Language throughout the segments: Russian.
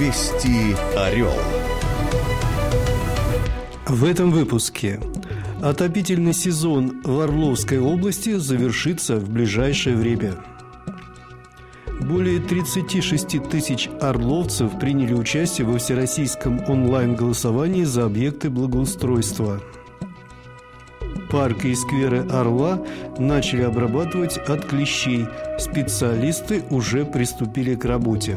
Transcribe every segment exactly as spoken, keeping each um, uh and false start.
Вести Орел. В этом выпуске. Отопительный сезон в Орловской области завершится в ближайшее время. Более тридцати шести тысяч орловцев приняли участие во всероссийском онлайн-голосовании за объекты благоустройства. Парки и скверы Орла начали обрабатывать от клещей. Специалисты уже приступили к работе.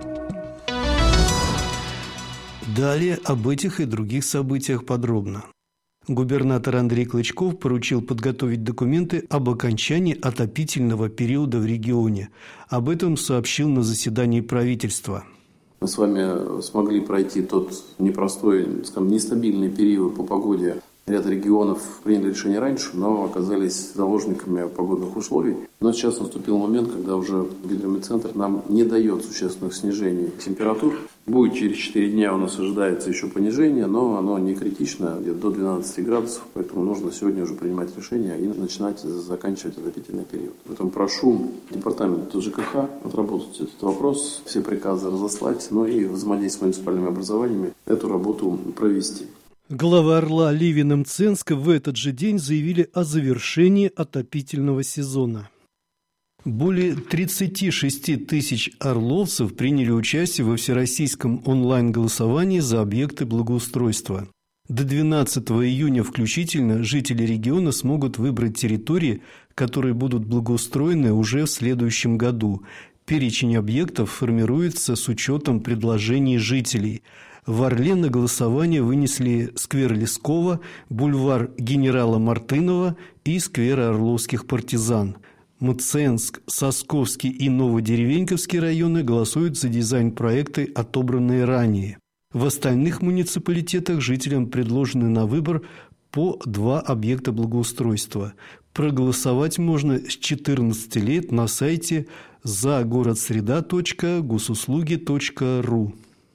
Далее об этих и других событиях подробно. Губернатор Андрей Клычков поручил подготовить документы об окончании отопительного периода в регионе. Об этом сообщил на заседании правительства. Мы с вами смогли пройти тот непростой, скажем, нестабильный период по погоде. Ряд регионов приняли решение раньше, но оказались заложниками погодных условий. Но сейчас наступил момент, когда уже гидрометцентр нам не дает существенных снижений температур. Будет через четыре дня у нас ожидается еще понижение, но оно не критично, где-то до двенадцати градусов. Поэтому нужно сегодня уже принимать решение и начинать заканчивать отопительный период. Поэтому прошу департамент ЖКХ отработать этот вопрос, все приказы разослать, ну и взаимодействие с муниципальными образованиями эту работу провести. Глава Орла Ливина Мценска в этот же день заявили о завершении отопительного сезона. Более тридцати шести тысяч орловцев приняли участие во всероссийском онлайн-голосовании за объекты благоустройства. До двенадцатого июня включительно жители региона смогут выбрать территории, которые будут благоустроены уже в следующем году. Перечень объектов формируется с учетом предложений жителей. В Орле на голосование вынесли сквер Лескова, бульвар генерала Мартынова и сквер Орловских партизан. Мценск, Сосковский и Новодеревеньковский районы голосуют за дизайн-проекты, отобранные ранее. В остальных муниципалитетах жителям предложены на выбор по два объекта благоустройства. Проголосовать можно с четырнадцати лет на сайте загородсреда точка госуслуги точка ру.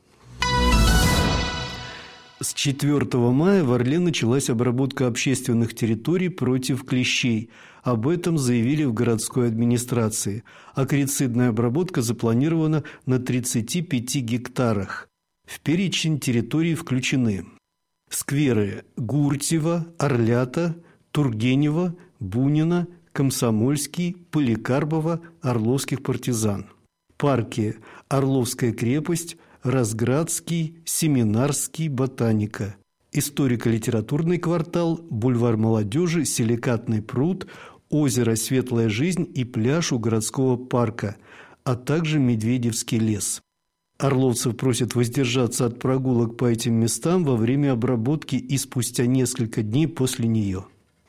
С четвёртого мая в Орле началась обработка общественных территорий против клещей. Об этом заявили в городской администрации. Акарицидная обработка запланирована на тридцати пяти гектарах. В перечень территорий включены скверы Гуртьева, Орлята, Тургенева, Бунина, Комсомольский, Поликарпова, Орловских партизан. Парки Орловская крепость, Разградский, Семинарский, Ботаника. Историко-литературный квартал, бульвар молодежи, Силикатный пруд, озеро Светлая жизнь и пляж у городского парка, а также Медведевский лес. Орловцев просят воздержаться от прогулок по этим местам во время обработки и спустя несколько дней после нее.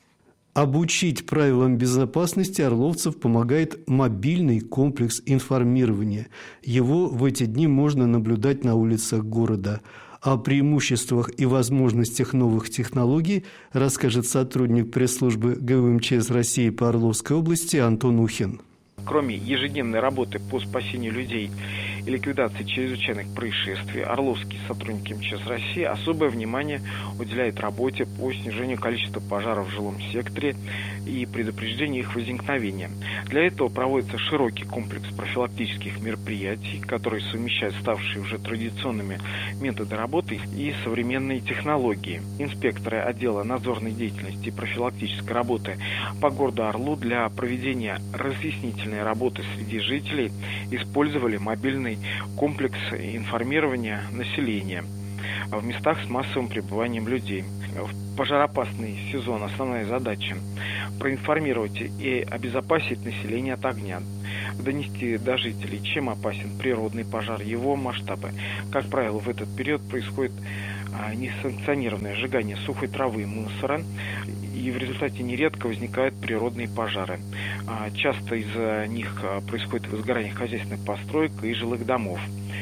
Обучить правилам безопасности орловцев помогает мобильный комплекс информирования. Его в эти дни можно наблюдать на улицах города. О преимуществах и возможностях новых технологий расскажет сотрудник пресс-службы ГУМЧС России по Орловской области Антон Ухин. Кроме ежедневной работы по спасению людей и ликвидации чрезвычайных происшествий, орловские сотрудники МЧС России особое внимание уделяют работе по снижению количества пожаров в жилом секторе и предупреждению их возникновения. Для этого проводится широкий комплекс профилактических мероприятий, которые совмещают ставшие уже традиционными методы работы и современные технологии. Инспекторы отдела надзорной деятельности и профилактической работы по городу Орлу для проведения разъяснительной работы среди жителей использовали мобильный комплекс информирования населения в местах с массовым пребыванием людей. В пожароопасный сезон основная задача – проинформировать и обезопасить население от огня, донести до жителей, чем опасен природный пожар, его масштабы. Как правило, в этот период происходит несанкционированное сжигание сухой травы и мусора, и в результате нередко возникают природные пожары. Часто из-за них происходит возгорание хозяйственных построек и жилых домов.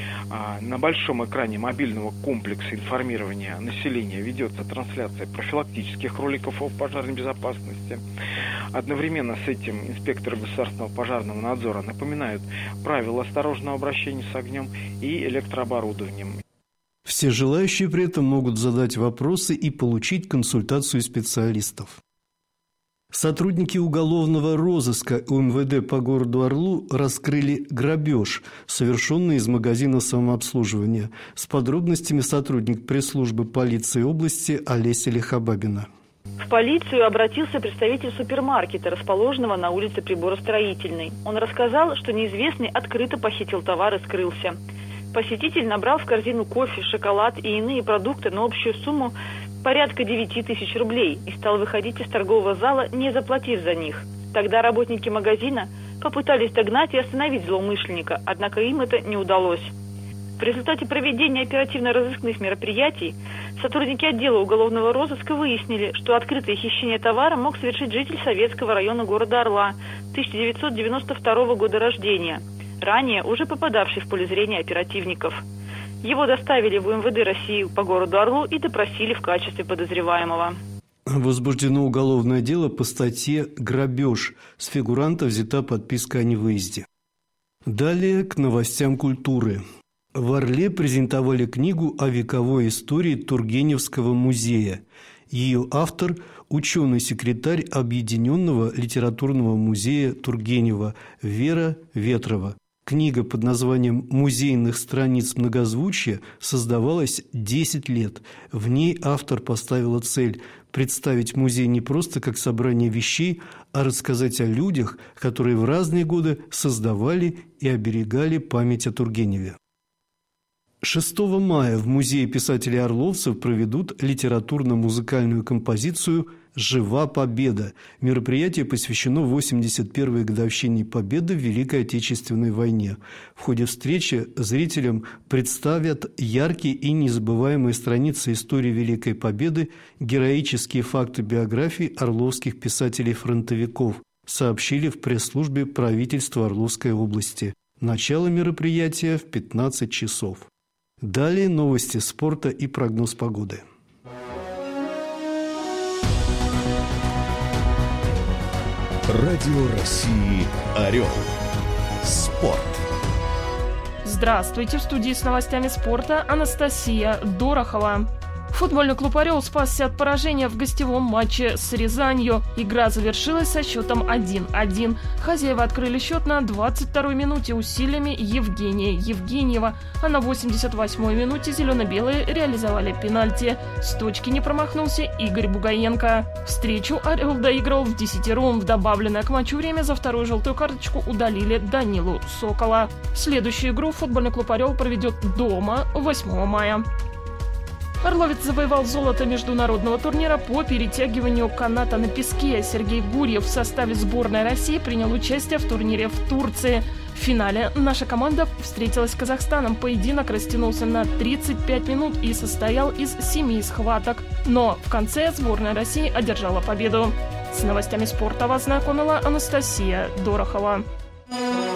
На большом экране мобильного комплекса информирования населения ведется трансляция профилактических роликов о пожарной безопасности. Одновременно с этим инспекторы государственного пожарного надзора напоминают правила осторожного обращения с огнем и электрооборудованием. Все желающие при этом могут задать вопросы и получить консультацию специалистов. Сотрудники уголовного розыска УМВД по городу Орлу раскрыли грабеж, совершенный из магазина самообслуживания. С подробностями сотрудник пресс-службы полиции области Олеся Лихобабина. В полицию обратился представитель супермаркета, расположенного на улице Приборостроительной. Он рассказал, что неизвестный открыто похитил товар и скрылся. Посетитель набрал в корзину кофе, шоколад и иные продукты на общую сумму порядка девяти тысяч рублей и стал выходить из торгового зала, не заплатив за них. Тогда работники магазина попытались догнать и остановить злоумышленника, однако им это не удалось. В результате проведения оперативно-розыскных мероприятий сотрудники отдела уголовного розыска выяснили, что открытое хищение товара мог совершить житель Советского района города Орла тысяча девятьсот девяносто второго года рождения, ранее уже попадавший в поле зрения оперативников. Его доставили в УМВД России по городу Орлу и допросили в качестве подозреваемого. Возбуждено уголовное дело по статье «Грабеж». С фигуранта взята подписка о невыезде. Далее к новостям культуры. В Орле презентовали книгу о вековой истории Тургеневского музея. Ее автор – ученый-секретарь Объединенного литературного музея Тургенева Вера Ветрова. Книга под названием «Музейных страниц многозвучия» создавалась десять лет. В ней автор поставила цель представить музей не просто как собрание вещей, а рассказать о людях, которые в разные годы создавали и оберегали память о Тургеневе. шестого мая в Музее писателей-орловцев проведут литературно-музыкальную композицию «Жива Победа». Мероприятие посвящено восемьдесят первой годовщине Победы в Великой Отечественной войне. В ходе встречи зрителям представят яркие и незабываемые страницы истории Великой Победы, героические факты биографий орловских писателей-фронтовиков, сообщили в пресс-службе правительства Орловской области. Начало мероприятия в пятнадцать часов. Далее новости спорта и прогноз погоды. Радио России «Орел». Спорт. Здравствуйте, в студии с новостями спорта Анастасия Дорохова. Футбольный клуб «Орел» спасся от поражения в гостевом матче с Рязанью. Игра завершилась со счетом один один. Хозяева открыли счет на двадцать второй минуте усилиями Евгения Евгеньева, а на восемьдесят восьмой минуте зелено-белые реализовали пенальти. С точки не промахнулся Игорь Бугаенко. Встречу «Орел» доиграл в десятером. В добавленное к матчу время за вторую желтую карточку удалили Данилу Сокола. Следующую игру футбольный клуб «Орел» проведет дома восьмого мая. Орловец завоевал золото международного турнира по перетягиванию каната на песке. Сергей Гурьев в составе сборной России принял участие в турнире в Турции. В финале наша команда встретилась с Казахстаном. Поединок растянулся на тридцать пять минут и состоял из семи схваток. Но в конце сборная России одержала победу. С новостями спорта вас знакомила Анастасия Дорохова.